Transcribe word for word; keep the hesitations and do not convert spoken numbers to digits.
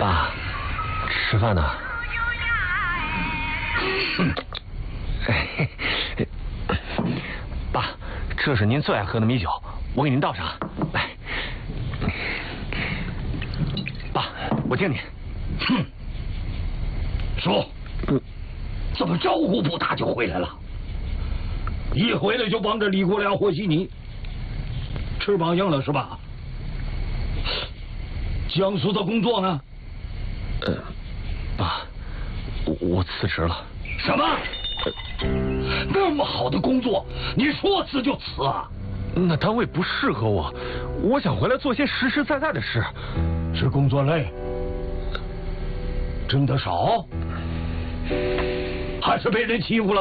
爸，吃饭呢？哎，爸，这是您最爱喝的米酒，我给您倒上。来，爸，我敬你。 哼，说，怎么招呼不打就回来了？一回来就帮着李国良和稀泥，翅膀硬了是吧？江苏的工作呢？ 呃，爸，我我辞职了。 什么？那么好的工作，你说辞就辞啊？ 那单位不适合我，我想回来做些实实在在的事。 是工作累，挣得少，还是被人欺负了？